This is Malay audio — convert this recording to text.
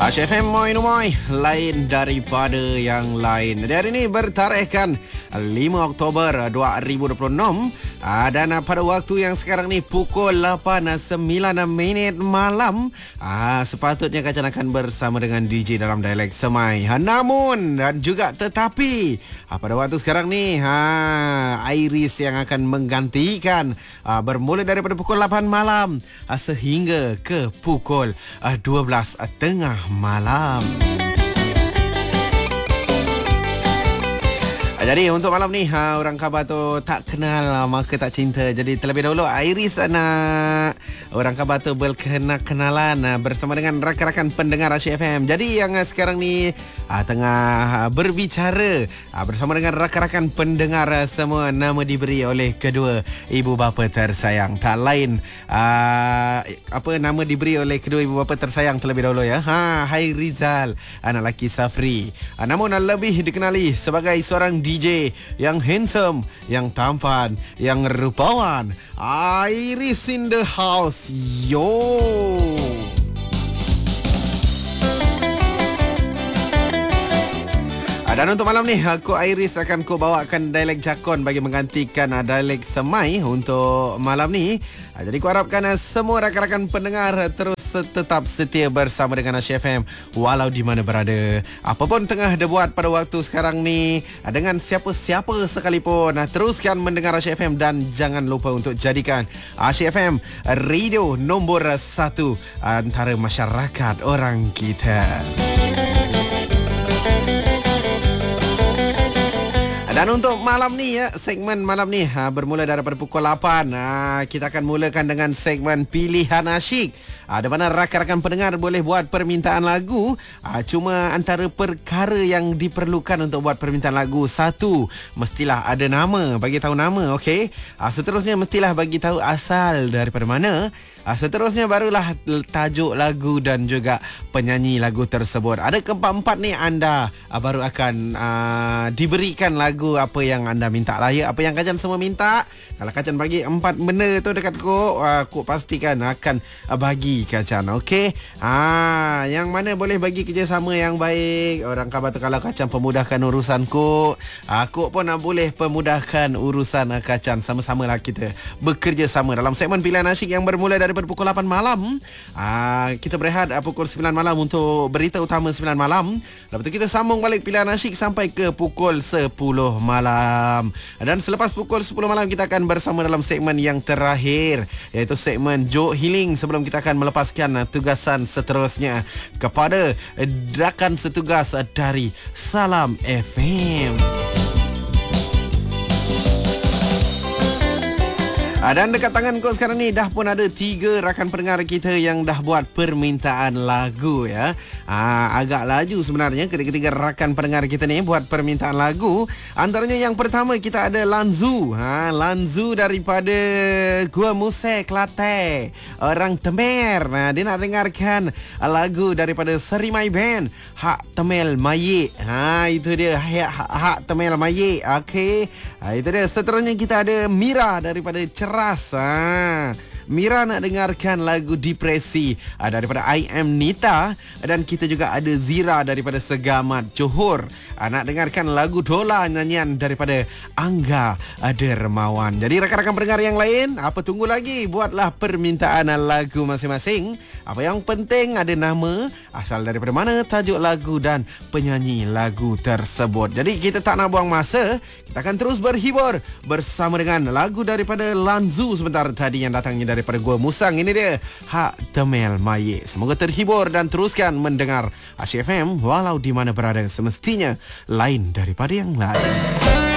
HFM Moi lain daripada yang lain. Jadi hari ini bertarikhkan 5 Oktober 2026 dan pada waktu yang sekarang ni pukul 8.09 malam, sepatutnya Kacan akan bersama dengan DJ dalam dialek Semai. Namun dan juga tetapi pada waktu sekarang ni Iris yang akan menggantikan bermula daripada pukul 8 malam sehingga ke pukul 12 tengah malam. Jadi untuk malam ni orang khabar tu tak kenal maka tak cinta. Jadi terlebih dahulu Iris nak orang khabar tu berkenalan bersama dengan rakan-rakan pendengar Asyik FM. Jadi yang sekarang ni tengah berbicara bersama dengan rakan-rakan pendengar semua, nama diberi oleh kedua ibu bapa tersayang. Tak lain nama diberi oleh kedua ibu bapa tersayang terlebih dahulu ya. Hairizal, anak lelaki Safri. Namun lebih dikenali sebagai seorang DJ yang handsome, yang tampan, yang rupawan. Iris in the house. Yo. Dan untuk malam ni aku Iris akan bawakan dialek Jakon bagi menggantikan dialek Semai untuk malam ni. Jadi aku harapkan semua rakan-rakan pendengar terus tetap setia bersama dengan Asyik FM walau di mana berada. Apapun tengah dibuat pada waktu sekarang ni, dengan siapa-siapa sekalipun, teruskan mendengar Asyik FM dan jangan lupa untuk jadikan Asyik FM radio nombor 1 antara masyarakat orang kita. Dan untuk malam ni segmen malam ni bermula daripada pukul 8. Kita akan mulakan dengan segmen Pilihan Asyik, di mana rakan-rakan pendengar boleh buat permintaan lagu. Cuma antara perkara yang diperlukan untuk buat permintaan lagu, satu, mestilah ada nama, bagi tahu nama, okey. Seterusnya mestilah bagi tahu asal daripada mana. Seterusnya barulah tajuk lagu dan juga penyanyi lagu tersebut. Ada keempat-empat ni anda baru akan diberikan lagu apa yang anda minta lah ya. Apa yang Kacan semua minta, kalau Kacan bagi 4 benda tu dekat Kok pastikan akan bagi Kacan. Okey. Yang mana boleh bagi kerjasama yang baik. Orang khabar tu kalau Kacan pemudahkan urusan Kok pun boleh pemudahkan urusan Kacan. Sama-samalah kita bekerja sama dalam segmen Pilihan Asyik yang bermula daripada pukul 8 malam. Kita berehat pukul 9 malam untuk berita utama 9 malam. Lepas tu kita sambung balik Pilihan Asyik sampai ke pukul 10 malam. Dan selepas pukul 10 malam kita akan bersama dalam segmen yang terakhir, iaitu segmen Joke Healing, sebelum kita akan melepaskan tugasan seterusnya kepada rakan setugas dari Salam FM. Dan dekat tangan Kok sekarang ni dah pun ada 3 rakan pendengar kita yang dah buat permintaan lagu ya. Agak laju sebenarnya ketiga rakan pendengar kita ni buat permintaan lagu. Antaranya yang pertama kita ada Lanzu. Lanzu daripada Gua Musek Kelantan, orang Temer. Dia nak dengarkan lagu daripada Serimai Band, Hak Temel Mayik. Itu dia, Hak Temel Mayik. Okey. Itu dia. Seterusnya kita ada Mira daripada Rasa. Mira nak dengarkan lagu Depresi daripada I Am Nita. Dan kita juga ada Zira daripada Segamat Johor, nak dengarkan lagu Dola, nyanyian daripada Angga Dermawan. Jadi rakan-rakan pendengar yang lain, apa tunggu lagi? Buatlah permintaan lagu masing-masing. Apa yang penting ada nama, asal daripada mana, tajuk lagu dan penyanyi lagu tersebut. Jadi kita tak nak buang masa, kita akan terus berhibur bersama dengan lagu daripada Lanzu sebentar tadi yang datangnya daripada Gua Musang. Ini dia, Hak Temel Mayik. Semoga terhibur dan teruskan mendengar Asyik FM walau di mana berada, semestinya lain daripada yang lain.